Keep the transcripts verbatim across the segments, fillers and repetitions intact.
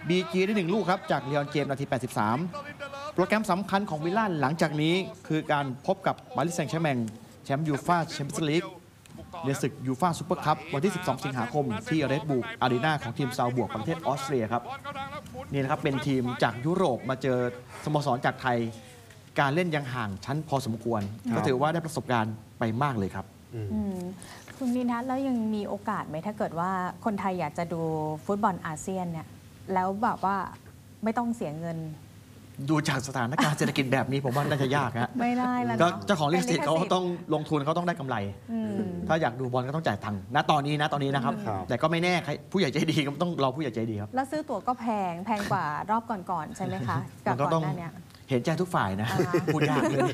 บี จี ได้หนึ่งลูกครับจากเลออนเจมส์นาทีแปดสิบสามโปรแกรมสำคัญของวิลล่าหลังจากนี้คือการพบกับปารีสแซงต์แชร์แมงแชมป์ยูฟ่าแชมเปี้ยนส์ลีกในศึกยูฟ่าซูเปอร์คัพวันที่สิบสองสิงหาคมที่เรดบูลอารีนาของทีมซาวบวกประเทศออสเตรียครับนี่นะครับเป็นทีมจากยุโรปมาเจอสโมสรจากไทยการเล่นยังห่างชั้นพอสมควรก็ถือว่าได้ประสบการณ์ไปมากเลยครับคุณนิทัศน์แล้วยังมีโอกาสไหมถ้าเกิดว่าคนไทยอยากจะดูฟุตบอลอาเซียนเนี่ยแล้วแบบว่าไม่ต้องเสียเงินดูจากสถานการณ์เศรษฐกิจแบบนี้ผมว่าน่าจะยากฮะไม่ได้แล้วก็เจ้าของลิขสิทธิ์เขาต้องลงทุนเขาต้องได้กำไรถ้าอยากดูบอลก็ต้องจ่ายตังค์ณตอนนี้นะตอนนี้นะครับแต่ก็ไม่แน่ผู้ใหญ่ใจดีก็ต้องรอผู้ใหญ่ใจดีครับแล้วซื้อตั๋วก็แพงแพงกว่ารอบก่อนๆใช่ไหมคะกับก่อนหน้านี้เห็นใจทุกฝ่ายนะพูดยากเลย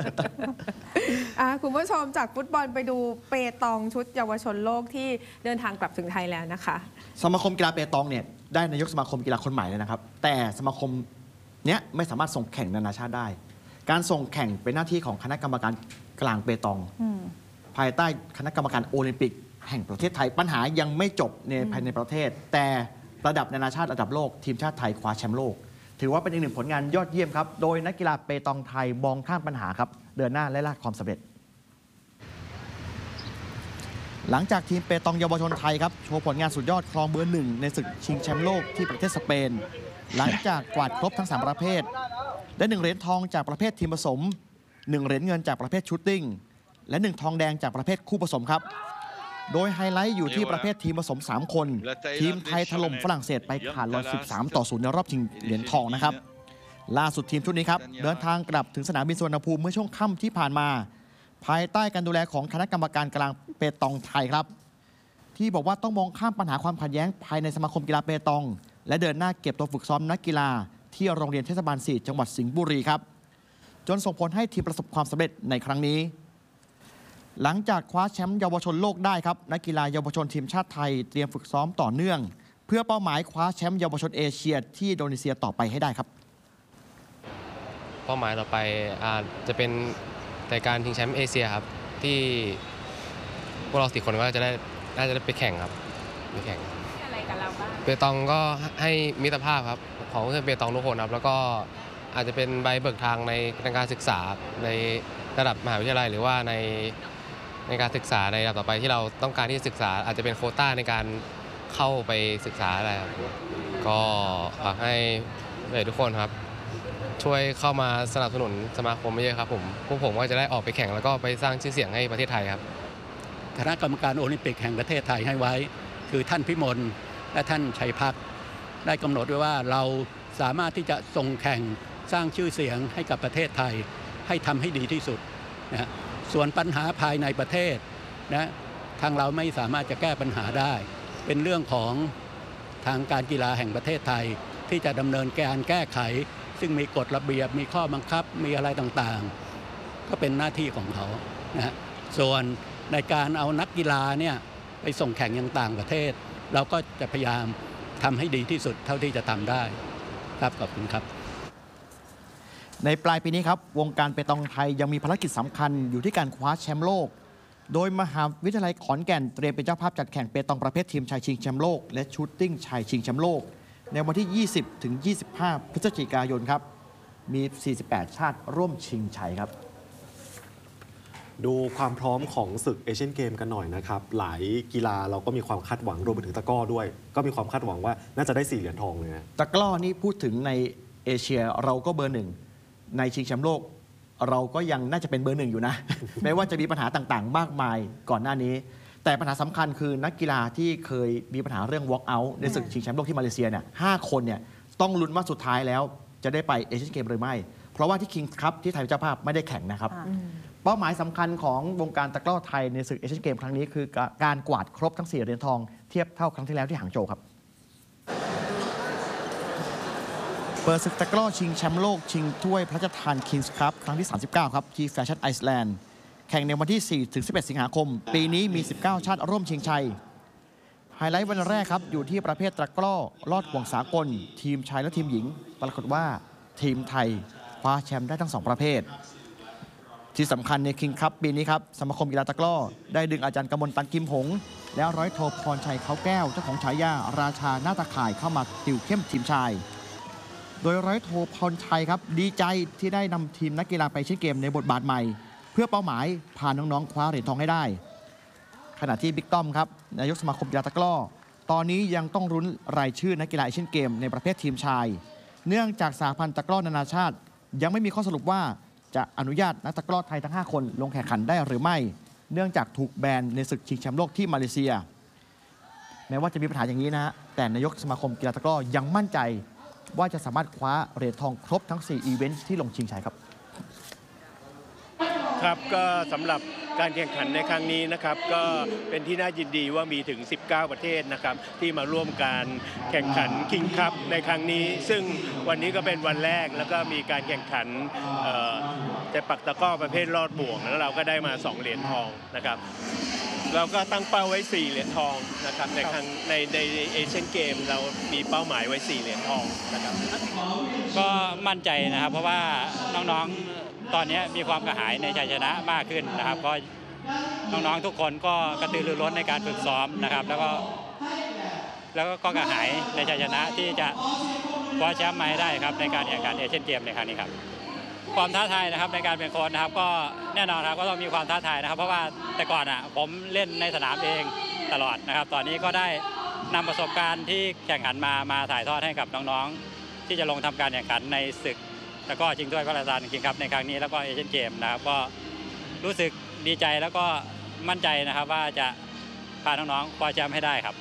คุณผู้ชมจากฟุตบอลไปดูเปตองชุดเยาวชนโลกที่เดินทางกลับถึงไทยแล้วนะคะสมาคมกีฬาเปตองเนี่ยได้นายกสมาคมกีฬาคนใหม่เลยนะครับแต่สมาคมเนี้ยไม่สามารถส่งแข่งนานาชาติได้การส่งแข่งเป็นหน้าที่ของคณะกรรมการกลางเปตองภายใต้คณะกรรมการโอลิมปิกแห่งประเทศไทยปัญหายังไม่จบในภายในประเทศแต่ระดับนานาชาติระดับโลกทีมชาติไทยคว้าแชมป์โลกถือว่าเป็นอีกหนึ่งผลงานยอดเยี่ยมครับโดยนักกีฬาเปตองไทยมองข้ามปัญหาครับเดินหน้าและลากความสำเร็จหลังจากทีมเปตองเยาวชนไทยครับโชว์ผลงานสุดยอดครองเบอร์หนึ่งในศึกชิงแชมป์โลกที่ประเทศสเปนหลังจากกวาดครบทั้งสามประเภทได้หนึ่งเหรียญทองจากประเภททีมผสมหนึ่งเหรียญเงินจากประเภทชูตติ้งและหนึ่งทองแดงจากประเภทคู่ผสมครับโดยไฮไลท์อยู่ที่ประเภททีมผสมสามคนทีมไทยถล่มฝรั่งเศสไปขาดลอยสิบสามต่อศูนย์ในรอบชิงเหรียญทองนะครับล่าสุดทีมชุดนี้ครับเดินทางกลับถึงสนามบินสุวรรณภูมิเมื่อช่วงค่ำที่ผ่านมาภายใต้การดูแลของคณะกรรมการกลางเปตองไทยครับที่บอกว่าต้องมองข้ามปัญหาความขัดแย้งภายในสมาคมกีฬาเปตองและเดินหน้าเก็บตัวฝึกซ้อมนักกีฬาที่โรงเรียนเทศบาลสี่จังหวัดสิงห์บุรีครับจนส่งผลให้ทีมประสบความสำเร็จในครั้งนี้หลังจากคว้าแชมป์เยาวชนโลกได้ครับนักกีฬาเยาวชนทีมชาติไทยเตรียมฝึกซ้อมต่อเนื่องเพื่อเป้าหมายคว้าแชมป์เยาวชนเอเชียที่อินโดนีเซียต่อไปให้ได้ครับเป้าหมายต่อไปอาจจะเป็นรายการชิงแชมป์เอเชียครับที่พวกเราสี่คนก็จะได้น่าจะได้ไปแข่งครับไปแข่งอะไรกับเราบ้างเปตองก็ให้มิตรภาพครับของเพื่อนเปตองทุกคนครับแล้วก็อาจจะเป็นใบเบิกทางในการศึกษาในระดับมหาวิทยาลัยหรือว่าในในการศึกษาในระดับต่อไปที่เราต้องการที่จะศึกษาอาจจะเป็นโควต้าในการเข้าไปศึกษาอะไรครับก็ฝากให้ทุกคนครับช่วยเข้ามาสนับสนุนสมาคมเยอะครับผมพวกผมก็จะได้ออกไปแข่งแล้วก็ไปสร้างชื่อเสียงให้ประเทศไทยครับคณะกรรมการโอลิมปิกแห่งประเทศไทยให้ไว้คือท่านพิมลและท่านชัยพักได้กำหนดไว้ว่าเราสามารถที่จะส่งแข่งสร้างชื่อเสียงให้กับประเทศไทยให้ทำให้ดีที่สุดนะส่วนปัญหาภายในประเทศนะทางเราไม่สามารถจะแก้ปัญหาได้เป็นเรื่องของทางการกีฬาแห่งประเทศไทยที่จะดำเนินการแก้ไขซึ่งมีกฎระเบียบมีข้อบังคับมีอะไรต่างๆก็เป็นหน้าที่ของเขานะส่วนในการเอานักกีฬาเนี่ยไปส่งแข่งยังต่างประเทศเราก็จะพยายามทำให้ดีที่สุดเท่าที่จะทำได้ครับขอบคุณครับในปลายปีนี้ครับวงการเปตองไทยยังมีภารกิจสำคัญอยู่ที่การคว้าแชมป์โลกโดยมหาวิทยาลัยขอนแก่นเตรียมเป็นเจ้าภาพจัดแข่งเปตองประเภททีมชายชิงแชมป์โลกและชูตติ้งชายชิงแชมป์โลกในวันที่ ยี่สิบถึงยี่สิบห้า พฤศจิกายนครับมี สี่สิบแปด ชาติร่วมชิงชัยครับดูความพร้อมของศึกเอเชียนเกมกันหน่อยนะครับหลายกีฬาเราก็มีความคาดหวังรวมไปถึงตะกร้อด้วยก็มีความคาดหวังว่าน่าจะได้สี่เหรียญทองเลยนะตะกร้อนี่พูดถึงในเอเชียเราก็เบอร์หนึ่งในชิงแชมป์โลกเราก็ยังน่าจะเป็นเบอร์หนึ่งอยู่นะ แม้ว่าจะมีปัญหาต่างๆมากมายก่อนหน้านี้แต่ปัญหาสำคัญคือนักกีฬาที่เคยมีปัญหาเรื่อง walk out ในศึกชิงแชมป์โลกที่มาเลเซียเนี่ยห้าคนเนี่ยต้องลุ้นว่าสุดท้ายแล้วจะได้ไปเอเชียนเกมหรือไม่เพราะว่าที่คิงส์คัพที่ไทยเป็นเจ้าภาพไม่ได้แข่งนะครับเป้าหมายสำคัญของวงการตะกร้อไทยในศึกเอเชียนเกมครั้งนี้คือการกวาดครบทั้งสี่เหรียญทองเทียบเท่าครั้งที่แล้วที่หางโจวครับเปิดศึกตะกร้อชิงแชมป์โลกชิงถ้วยพระราชทานคิงส์คัพครั้งที่สามสิบเก้าครับที่แฟชั่นไอซ์แลนด์แข่งในวันที่ สี่ถึงสิบเอ็ด สิงหาคมปีนี้มีสิบเก้าชาติร่วมชิงชัยไฮไลท์วันแรกครับอยู่ที่ประเภทตะกร้อลอดห่วงสากลทีมชายและทีมหญิงปรากฏว่าทีมไทยคว้าแชมป์ได้ทั้งสองประเภทที่สำคัญในคิงคัพปีนี้ครับสมาคมกีฬาตะกร้อได้ดึงอาจารย์กมลตันกิมหง แล้วร้อยโทพรชัยเขาแก้วเจ้าของฉายาราชาหน้าตาข่ายเข้ามาติวเข้มทีมชาย โดยร้อยโทพรชัยครับดีใจที่ได้นำทีมนักกีฬาไปเช่นเกมในบทบาทใหม่ เพื่อเป้าหมายพาน้องๆคว้าเหรียญทองให้ได้ ขณะที่บิ๊กต้อมครับนายกสมาคมกีฬาตะกร้อตอนนี้ยังต้องรุ้นรายชื่อนักกีฬาเอเชียนเกมในประเภททีมชาย เนื่องจากสหพันธ์ตะกร้อนานาชาติ ยังไม่มีข้อสรุปว่าจะอนุญาตนักตะกร้อไทยทั้งห้าคนลงแข่งขันได้หรือไม่ เนื่องจากถูกแบนในศึกชิงแชมป์โลกที่มาเลเซีย แม้ว่าจะมีปัญหาอย่างนี้นะฮะแต่นายกสมาคมกีฬาตะกร้อยังมั่นใจว่าจะสามารถคว้าเหรียญทองครบทั้งสี่อีเวนต์ที่ลงชิงชัยครับครับก็สำหรับการแข่งขันในครั้งนี้นะครับก็เป็นที่น่ายินดีว่ามีถึงสิบเก้าประเทศนะครับที่มาร่วมการแข่งขันคิงคัพในครั้งนี้ ซึ่งวันนี้ก็เป็นวันแรกแล้วก็มีการแข่งขันแต่ปักตะกร้อประเภทลอดบ่วงแล้วเราก็ได้มาสองเหรียญทองนะครับเราก็ตั้งเป้าไว้สี่เหรียญทองนะครับในครั้งในในเอเชียนเกมเรามีเป้าหมายไว้สี่เหรียญทองนะครับก็มั่นใจนะครับเพราะว่าน้องๆตอนนี้มีความกระหายในชัยชนะมากขึ้นนะครับก็น้องๆทุกคนก็กระตือรือร้นในการฝึกซ้อมนะครับแล้วก็แล้วก็กระหายในชัยชนะที่จะคว้าแชมป์มาให้ได้ครับในการแข่งขันเอเชียนเกมในครั้งนี้ครับความท้าทายนะครับในการเป็นโค้ชนะครับก็แน่นอนครับก็ต้องมีความท้าทายนะครับเพราะว่าแต่ก่อนอ่ะผมเล่นในสนามเองตลอดนะครับตอนนี้ก็ได้นำประสบการณ์ที่แข่งขันมามาถ่ายทอดให้กับน้องๆที่จะลงทำการแข่งขันในศึกแล้วก็ชิงถ้วยพระราชทานคิงคัพในครั้งนี้แล้วก็เอเชียนเกมนะครับก็รู้สึกดีใจแล้วก็มั่นใจนะครับว่าจะพาน้องๆคว้าแชมป์ให้ได้ครับ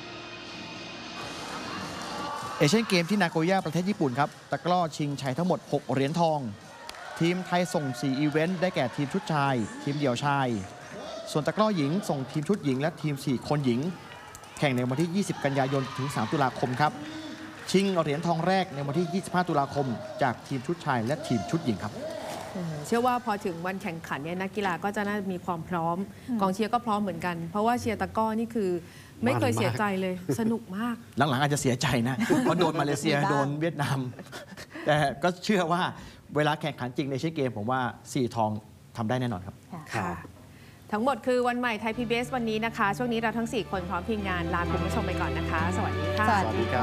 เอเชียนเกมที่นาโกย่าประเทศญี่ปุ่นครับตะกร้อชิงชัยทั้งหมดหกเหรียญทองทีมไทยส่งสี่อีเวนต์ได้แก่ทีมชุดชายทีมเดี่ยวชายส่วนตะกร้อหญิงส่งทีมชุดหญิงและทีมสี่คนหญิงแข่งในวันที่ยี่สิบกันยายนถึงสามตุลาคมครับชิงเหรียญทองแรกในวันที่ยี่สิบห้าตุลาคมจากทีมชุดชายและทีมชุดหญิงครับเชื่อว่าพอถึงวันแข่งขันเนี่ยนักกีฬาก็จะน่ามีความพร้อมกองเชียร์ก็พร้อมเหมือนกันเพราะว่าเชียร์ตะกร้อนี่คือไม่เคยเสียใจเลยสนุกมากหลังๆอาจจะเสียใจนะเพราะโดนมาเลเซียโดนเวียดนามแต่ก็เชื่อว่าเวลาแข่งขันจริงในเอเชียนเกมผมว่าสี่ทองทำได้แน่นอนครับค่ะทั้งหมดคือวันใหม่ไทย พี บี เอส วันนี้นะคะช่วงนี้เราทั้งสี่คนพร้อมทีมงานลาคุณผู้ชมไปก่อนนะคะสวัสดีค่ะสวัสดีครับ